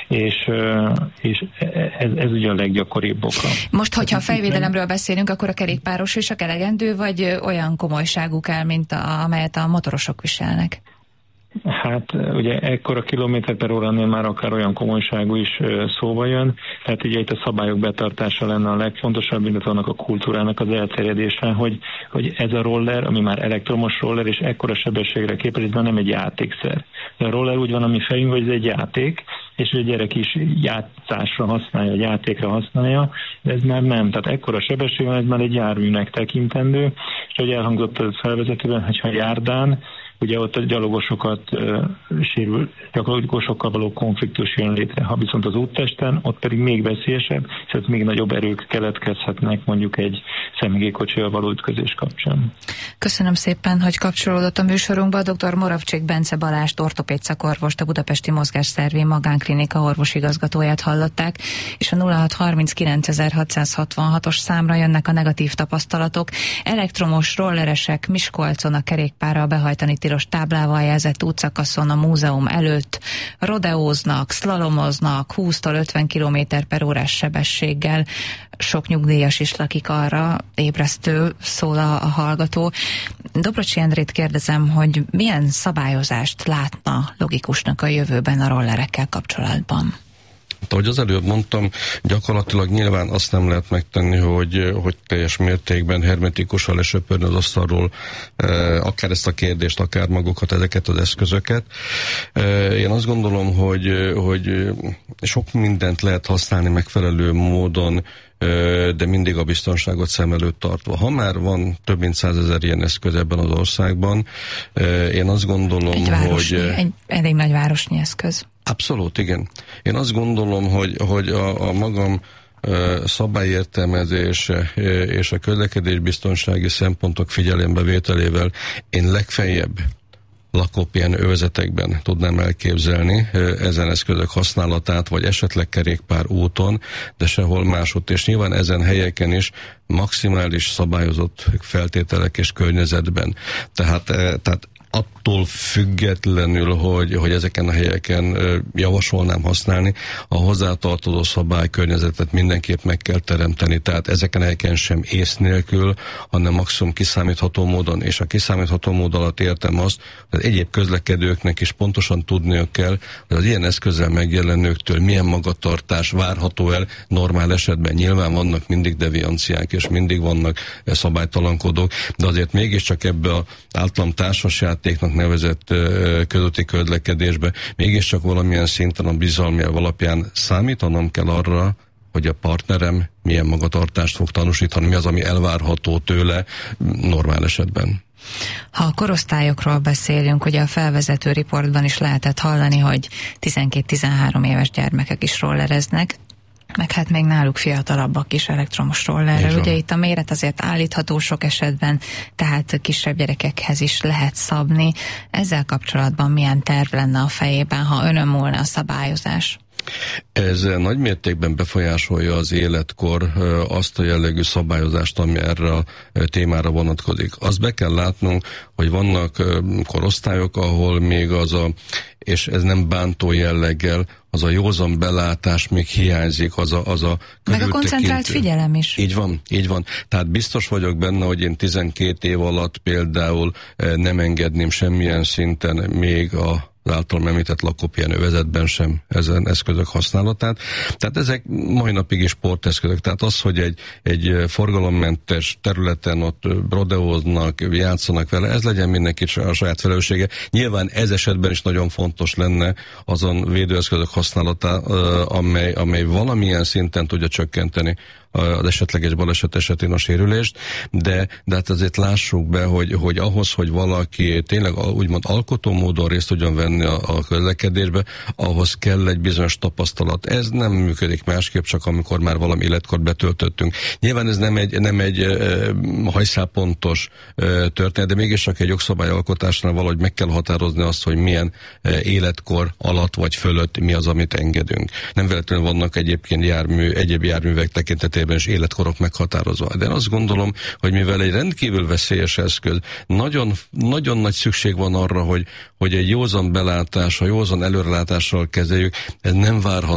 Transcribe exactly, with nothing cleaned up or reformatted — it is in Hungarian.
és, és ez, ez ugye a leggyakoribb oka. Most, hogyha a fejvédelemről beszélünk, akkor a kerékpáros is csak elegendő, vagy olyan komolyságú kell, mint a, amelyet a motorosok viselnek? Hát ugye ekkora kilométer per óránél már akár olyan komolyságú is szóba jön, tehát ugye itt a szabályok betartása lenne a legfontosabb, illetve annak a kultúrának az elterjedése, hogy, hogy ez a roller, ami már elektromos roller, és ekkora sebességre képes, ez már nem egy játékszer. A roller úgy van a mi fejünk, hogy ez egy játék, és a gyerek is játszásra használja, játékra használja, de ez már nem. Tehát ekkora sebesség van, ez már egy járműnek tekintendő, és hogy elhangzott a felvezetőben, hogyha járdán, ugye ott a gyalogosokat uh, sérül, gyalogosokkal való konfliktus jön létre. Ha viszont az úttesten, ott pedig még veszélyesebb, és ott még nagyobb erők keletkezhetnek mondjuk egy személygépkocsival való ütközés kapcsán. Köszönöm szépen, hogy kapcsolódott a műsorunkba. dr. Moravcsik Bence Balást, ortopéd szakorvost, a Budapesti Mozgásszervi Magánklinika orvosigazgatóját hallották, és a nulla hat harminckilencezer-hatszázhatvanhatos számra jönnek a negatív tapasztalatok. Elektromos rolleresek Miskolcon a kerékpárral behajtani tilos táblával jelzett útszakaszon a múzeum előtt rodeóznak, szlalomoznak húsztól ötven kilométer per órás sebességgel. Sok nyugdíjas is lakik arra, ébresztő szól a, a hallgató. Dobrocsi Endrét kérdezem, hogy milyen szabályozást látna logikusnak a jövőben a rollerekkel kapcsolatban? Ahogy az előbb mondtam, gyakorlatilag nyilván azt nem lehet megtenni, hogy, hogy teljes mértékben hermetikusan lesöpörni az asztalról eh, akár ezt a kérdést, akár magukat, ezeket az eszközöket. Eh, én azt gondolom, hogy, hogy sok mindent lehet használni megfelelő módon, de mindig a biztonságot szem előtt tartva. Ha már van több mint százezer ilyen eszköz ebben az országban, én azt gondolom, egy városnyi, hogy... Egy elég nagy városnyi eszköz. Abszolút, igen. Én azt gondolom, hogy, hogy a, a magam szabályértelmezése és a közlekedésbiztonsági szempontok figyelembevételével én legfeljebb lakópihen övezetekben tudnám elképzelni ezen eszközök használatát, vagy esetleg kerékpár úton, de sehol máshogy. És nyilván ezen helyeken is maximális szabályozott feltételek és környezetben. Tehát, tehát attól függetlenül, hogy, hogy ezeken a helyeken javasolnám használni, a hozzátartozó szabálykörnyezetet mindenképp meg kell teremteni. Tehát ezeken a helyeken sem ész nélkül, hanem maximum kiszámítható módon. És a kiszámítható mód alatt értem azt, hogy az egyéb közlekedőknek is pontosan tudniuk kell, hogy az ilyen eszközzel megjelenőktől milyen magatartás várható el normál esetben. Nyilván vannak mindig devianciák, és mindig vannak szabálytalankodók, de azért mégiscsak ebbe az általam társasjátéknak nevezett közúti közlekedésbe mégiscsak valamilyen szinten a bizalmi elv alapján számítanom kell arra, hogy a partnerem milyen magatartást fog tanúsítani, mi az, ami elvárható tőle normál esetben. Ha a korosztályokról beszélünk, ugye a felvezető riportban is lehetett hallani, hogy tizenkét-tizenhárom éves gyermekek is rollereznek, meg hát még náluk fiatalabbak is elektromos rollerrel. Ugye itt a méret azért állítható sok esetben, tehát kisebb gyerekekhez is lehet szabni. Ezzel kapcsolatban milyen terv lenne a fejében, ha önön múlna a szabályozás? Ez nagy mértékben befolyásolja az életkor azt a jellegű szabályozást, ami erre a témára vonatkozik. Azt be kell látnunk, hogy vannak korosztályok, ahol még az a, és ez nem bántó jelleggel, az a józan belátás még hiányzik, az a, az a meg a koncentrált figyelem is. Így van, így van. Tehát biztos vagyok benne, hogy én tizenkét év alatt például nem engedném semmilyen szinten még a az általam említett lakópihen övezetben sem ezen eszközök használatát. Tehát ezek mai napig is sporteszközök. Tehát az, hogy egy, egy forgalommentes területen ott rodeóznak, játszanak vele, ez legyen mindenki a saját felelőssége. Nyilván ez esetben is nagyon fontos lenne azon védőeszközök használata, amely, amely valamilyen szinten tudja csökkenteni az esetleges baleset esetén a sérülést, de, de hát azért lássuk be, hogy, hogy ahhoz, hogy valaki tényleg úgymond alkotó módon részt tudjon venni a, a közlekedésbe, ahhoz kell egy bizonyos tapasztalat. Ez nem működik másképp, csak amikor már valami életkort betöltöttünk. Nyilván ez nem egy, nem egy e, hajszálpontos e, történet, de mégis csak egy jogszabályalkotásnál valahogy meg kell határozni azt, hogy milyen e, életkor alatt vagy fölött mi az, amit engedünk. Nem véletlenül vannak egyébként jármű, egyéb járművek tekintetében és életkorok meghatározva. De én azt gondolom, hogy mivel egy rendkívül veszélyes eszköz, nagyon, nagyon nagy szükség van arra, hogy, hogy egy józan belátás, a józan előrelátással kezeljük, ez nem várható